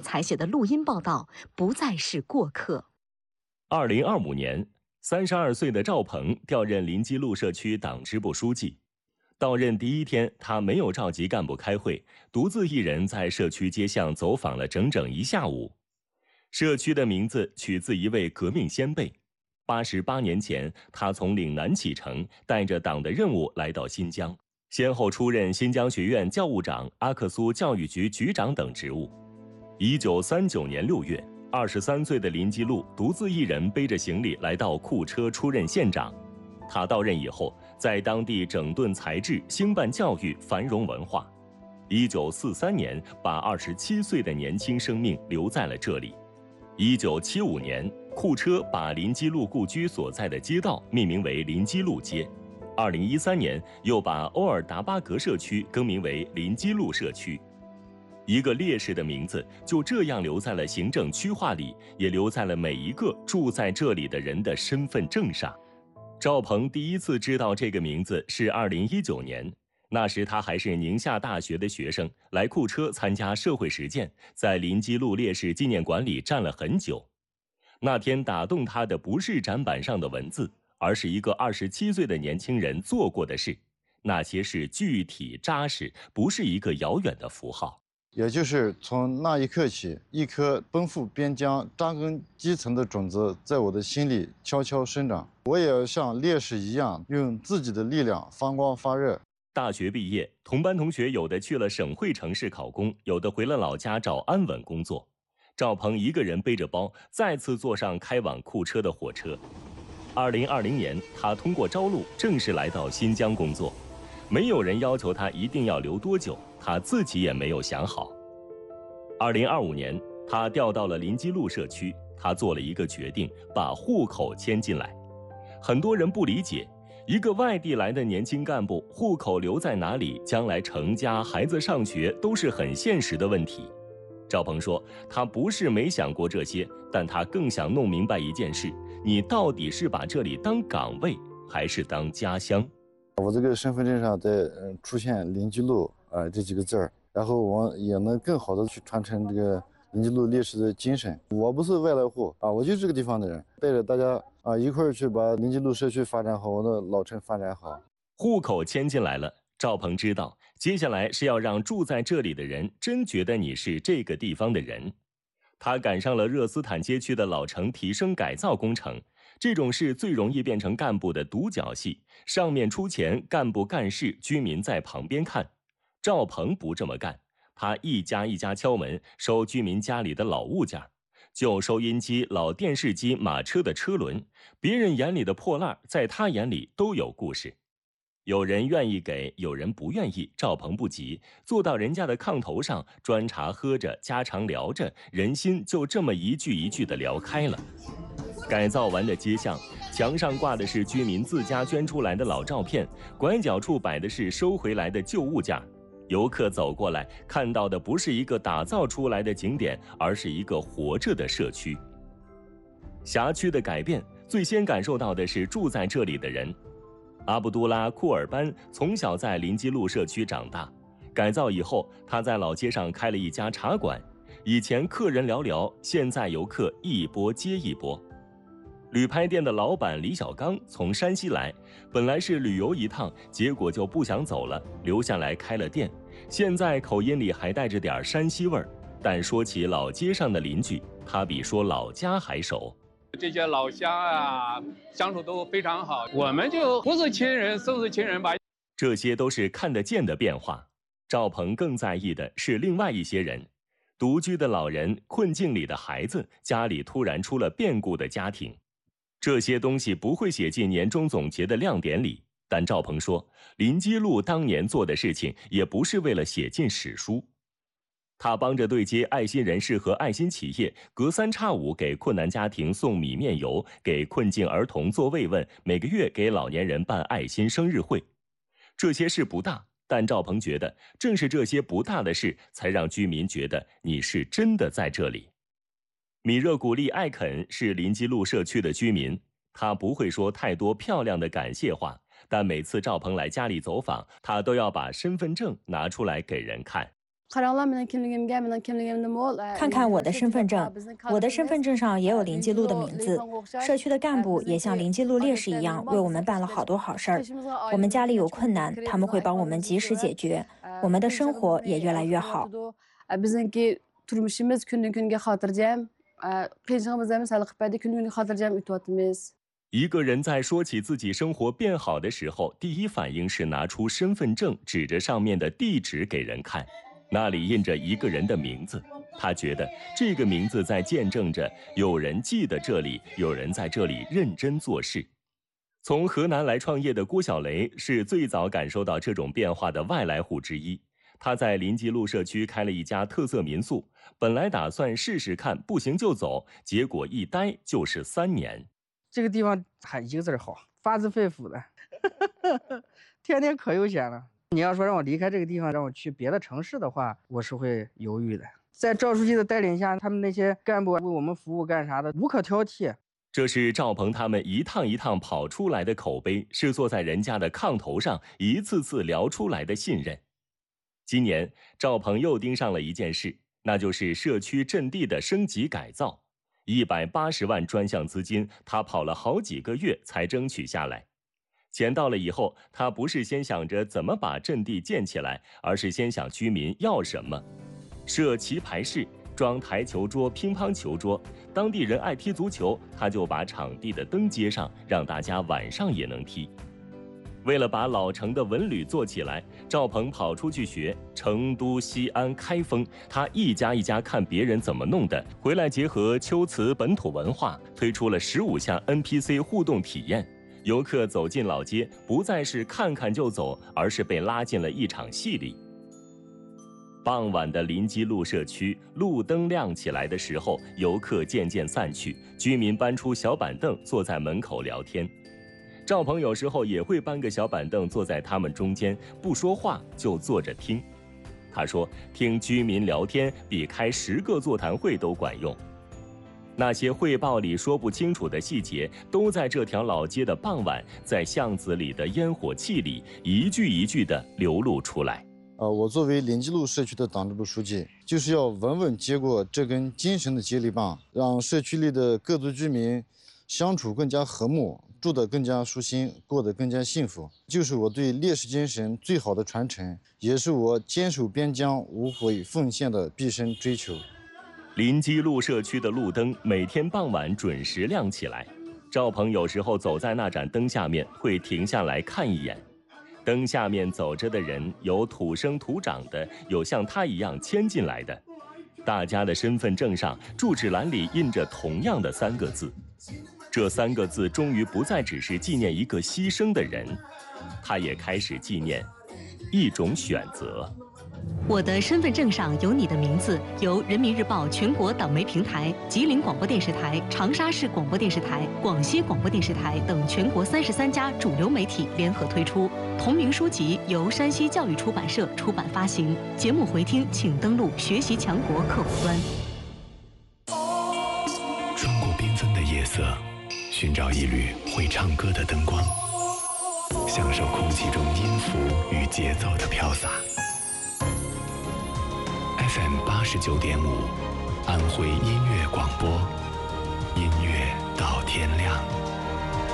采写的录音报道不再是过客。 2025年，32岁的赵鹏调任临基路社区党支部书记。到任第一天，他没有召集干部开会，独自一人在社区街巷走访了整整一下午。社区的名字取自一位革命先辈。88年前，他从岭南启程，带着党的任务来到新疆，先后出任新疆学院教务长、阿克苏教育局局长等职务。1939年6月，23岁的临基路独自一人背着行李来到库车出任县长。他到任以后，在当地整顿财制，兴办教育，繁荣文化。1943年，把27岁的年轻生命留在了这里。1975年，库车把临基路故居所在的街道命名为临基路街。2013年，又把欧尔达巴格社区更名为临基路社区。一个烈士的名字就这样留在了行政区划里，也留在了每一个住在这里的人的身份证上。赵鹏第一次知道这个名字是2019年，那时他还是宁夏大学的学生，来库车参加社会实践，在临基路烈士纪念馆里站了很久。那天打动他的不是展板上的文字，而是一个27岁的年轻人做过的事，那些是具体扎实，不是一个遥远的符号。 也就是从那一刻起，一颗奔赴边疆、扎根基层的种子在我的心里悄悄生长。我也要像烈士一样，用自己的力量发光发热。 大学毕业，同班同学有的去了省会城市考公，有的回了老家找安稳工作。赵鹏一个人背着包，再次坐上开往库车的火车。2020年，他通过招录正式来到新疆工作。没有人要求他一定要留多久，他自己也没有想好。2025年，他调到了临基路社区，他做了一个决定，把户口迁进来。很多人不理解，一个外地来的年轻干部，户口留在哪里，将来成家、孩子上学都是很现实的问题。赵鹏说，他不是没想过这些，但他更想弄明白一件事：你到底是把这里当岗位，还是当家乡？ 我这个身份证上再出现临基路这几个字儿，然后我也能更好的去传承这个临基路烈士的精神。我不是外来户我就这个地方的人，带着大家一块儿去把临基路社区发展好，我的老城发展好。 户口迁进来了，赵鹏知道接下来是要让住在这里的人真觉得你是这个地方的人。他赶上了热斯坦街区的老城提升改造工程，这种事最容易变成干部的独角戏，上面出钱，干部干事，居民在旁边看。赵鹏不这么干，他一家一家敲门，收居民家里的老物件，旧收音机、老电视机、马车的车轮，别人眼里的破烂，在他眼里都有故事。有人愿意给，有人不愿意，赵鹏不急，坐到人家的炕头上，砖茶喝着，家常聊着，人心就这么一句一句的聊开了。改造完的街巷，墙上挂的是居民自家捐出来的老照片，拐角处摆的是收回来的旧物件。游客走过来，看到的不是一个打造出来的景点，而是一个活着的社区。辖区的改变，最先感受到的是住在这里的人。阿卜杜拉·库尔班从小在临基路社区长大，改造以后，他在老街上开了一家茶馆。以前客人寥寥，现在游客一波接一波。旅拍店的老板李小刚从山西来，本来是旅游一趟，结果就不想走了，留下来开了店。现在口音里还带着点山西味儿，但说起老街上的邻居，他比说老家还熟。 这些老乡相处都非常好，我们就不是亲人胜似亲人吧。 这些都是看得见的变化。赵鹏更在意的是另外一些人，独居的老人、困境里的孩子，家里突然出了变故的家庭。这些东西不会写进年终总结的亮点里，但赵鹏说，临基路当年做的事情也不是为了写进史书。他帮着对接爱心人士和爱心企业，隔三差五给困难家庭送米面油，给困境儿童做慰问，每个月给老年人办爱心生日会。这些事不大，但赵鹏觉得正是这些不大的事，才让居民觉得你是真的在这里。米热古利艾肯是临基路社区的居民，他不会说太多漂亮的感谢话，但每次赵鹏来家里走访，他都要把身份证拿出来给人看。 看看我的身份证，我的身份证上也有临济路的名字。社区的干部也像临济路烈士一样，为我们办了好多好事儿。我们家里有困难，他们会帮我们及时解决，我们的生活也越来越好。 一个人在说起自己生活变好的时候，第一反应是拿出身份证，指着上面的地址给人看，那里印着一个人的名字。他觉得这个名字在见证着有人记得这里，有人在这里认真做事。从河南来创业的郭小雷是最早感受到这种变化的外来户之一。他在临济路社区开了一家特色民宿，本来打算试试看，不行就走，结果一待就是3年。 这个地方还一个字好，发自肺腑的，天天可悠闲了。你要说让我离开这个地方，让我去别的城市的话，我是会犹豫的。在赵书记的带领下，他们那些干部为我们服务干啥的，无可挑剔。 这是赵鹏他们一趟一趟跑出来的口碑，是坐在人家的炕头上一次次聊出来的信任。今年，赵鹏又盯上了一件事，那就是社区阵地的升级改造。180万专项资金，他跑了好几个月才争取下来。钱到了以后，他不是先想着怎么把阵地建起来，而是先想居民要什么。设棋牌室，装台球桌、乒乓球桌，当地人爱踢足球，他就把场地的灯接上，让大家晚上也能踢。为了把老城的文旅做起来，赵鹏跑出去学成都、西安、开封，他一家一家看别人怎么弄的，回来结合秋瓷本土文化，推出了15项 NPC 互动体验。游客走进老街，不再是看看就走，而是被拉进了一场戏里。傍晚的临济路社区，路灯亮起来的时候，游客渐渐散去，居民搬出小板凳，坐在门口聊天。赵鹏有时候也会搬个小板凳坐在他们中间，不说话就坐着听。他说，听居民聊天比开10个座谈会都管用。那些汇报里说不清楚的细节，都在这条老街的傍晚，在巷子里的烟火气里，一句一句地流露出来。 我作为临济路社区的党支部书记，就是要稳稳接过这根精神的接力棒，让社区里的各族居民相处更加和睦，住得更加舒心，过得更加幸福，就是我对烈士精神最好的传承，也是我坚守边疆、无悔奉献的毕生追求。 临济路社区的路灯每天傍晚准时亮起来，赵鹏有时候走在那盏灯下面，会停下来看一眼。灯下面走着的人，有土生土长的，有像他一样迁进来的。大家的身份证上、住址栏里印着同样的3个字。这3个字终于不再只是纪念一个牺牲的人，他也开始纪念一种选择。 我的身份证上有你的名字，由人民日报全国党媒平台、吉林广播电视台、长沙市广播电视台、广西广播电视台等全国33家主流媒体联合推出。同名书籍由山西教育出版社出版发行。节目回听请登录学习强国客户端。 穿过缤纷的夜色，寻找一缕会唱歌的灯光，享受空气中音符与节奏的飘洒。FM 89.5，安徽音乐广播，音乐到天亮。